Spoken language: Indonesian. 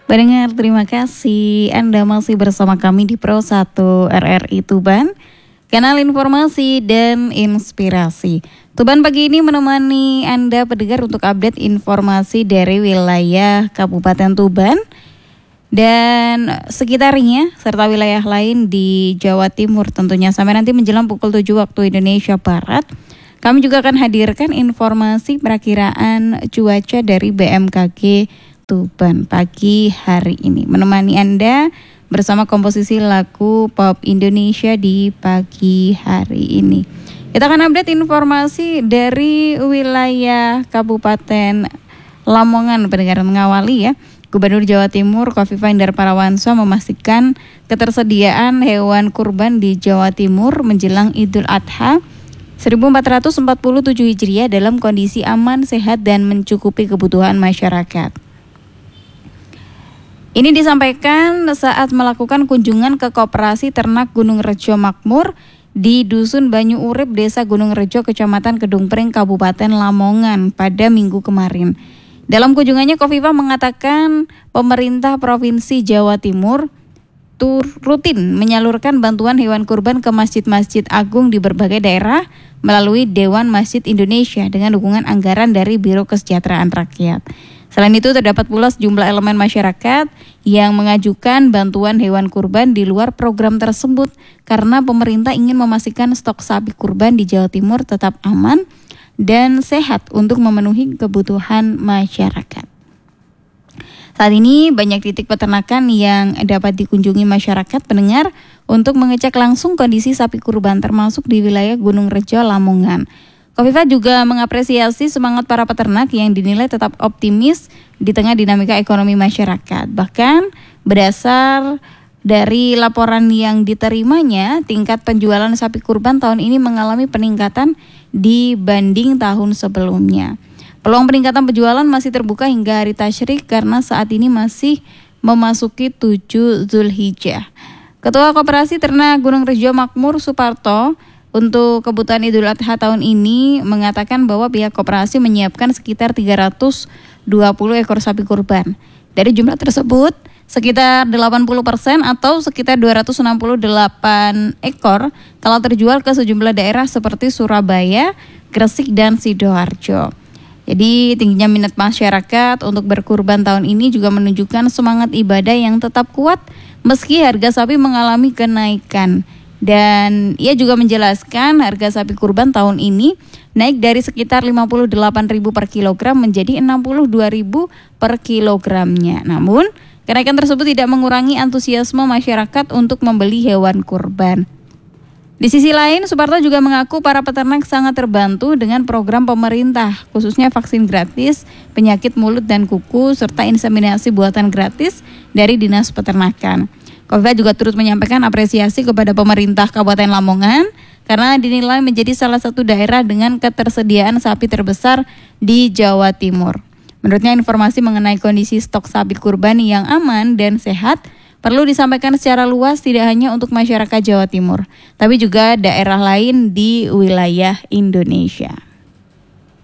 Pendengar, terima kasih Anda masih bersama kami di Pro 1 RRI Tuban, kanal informasi dan inspirasi. Tuban pagi ini menemani Anda pendengar untuk update informasi dari wilayah Kabupaten Tuban dan sekitarnya serta wilayah lain di Jawa Timur tentunya. Sampai nanti menjelang pukul 7 waktu Indonesia Barat, kami juga akan hadirkan informasi perakiraan cuaca dari BMKG Tuban pagi hari ini. Menemani Anda bersama komposisi lagu pop Indonesia di pagi hari ini. Kita akan update informasi dari wilayah Kabupaten Lamongan. Pendengar, mengawali ya. Gubernur Jawa Timur Khofifah Indar Parawansa memastikan ketersediaan hewan kurban di Jawa Timur menjelang Idul Adha 1447 Hijriah dalam kondisi aman, sehat, dan mencukupi kebutuhan masyarakat. Ini disampaikan saat melakukan kunjungan ke Koperasi Ternak Gunung Rejo Makmur di Dusun Banyu Urip, Desa Gunung Rejo, Kecamatan Kedung Pring, Kabupaten Lamongan pada Minggu kemarin. Dalam kunjungannya, Khofifah mengatakan pemerintah Provinsi Jawa Timur rutin menyalurkan bantuan hewan kurban ke masjid-masjid agung di berbagai daerah melalui Dewan Masjid Indonesia dengan dukungan anggaran dari Biro Kesejahteraan Rakyat. Selain itu, terdapat pula sejumlah elemen masyarakat yang mengajukan bantuan hewan kurban di luar program tersebut karena pemerintah ingin memastikan stok sapi kurban di Jawa Timur tetap aman dan sehat untuk memenuhi kebutuhan masyarakat. Saat ini banyak titik peternakan yang dapat dikunjungi masyarakat pendengar untuk mengecek langsung kondisi sapi kurban termasuk di wilayah Gunung Rejo, Lamongan. Khofifah juga mengapresiasi semangat para peternak yang dinilai tetap optimis di tengah dinamika ekonomi masyarakat. Bahkan berdasar dari laporan yang diterimanya, tingkat penjualan sapi kurban tahun ini mengalami peningkatan dibanding tahun sebelumnya. Peluang peningkatan penjualan masih terbuka hingga hari Tasyrik karena saat ini masih memasuki 7 Zulhijjah. Ketua Koperasi Ternak Gunung Rejo Makmur Suparto untuk kebutuhan Idul Adha tahun ini mengatakan bahwa pihak koperasi menyiapkan sekitar 320 ekor sapi kurban. Dari jumlah tersebut, sekitar 80% atau sekitar 268 ekor telah terjual ke sejumlah daerah seperti Surabaya, Gresik, dan Sidoarjo. Jadi tingginya minat masyarakat untuk berkurban tahun ini juga menunjukkan semangat ibadah yang tetap kuat meski harga sapi mengalami kenaikan. Dan ia juga menjelaskan harga sapi kurban tahun ini naik dari sekitar 58.000 per kilogram menjadi 62.000 per kilogramnya. Namun, kenaikan tersebut tidak mengurangi antusiasme masyarakat untuk membeli hewan kurban. Di sisi lain, Suparto juga mengaku para peternak sangat terbantu dengan program pemerintah, khususnya vaksin gratis, penyakit mulut dan kuku, serta inseminasi buatan gratis dari Dinas Peternakan. Khofifah juga turut menyampaikan apresiasi kepada pemerintah Kabupaten Lamongan karena dinilai menjadi salah satu daerah dengan ketersediaan sapi terbesar di Jawa Timur. Menurutnya, informasi mengenai kondisi stok sapi kurban yang aman dan sehat perlu disampaikan secara luas tidak hanya untuk masyarakat Jawa Timur, tapi juga daerah lain di wilayah Indonesia.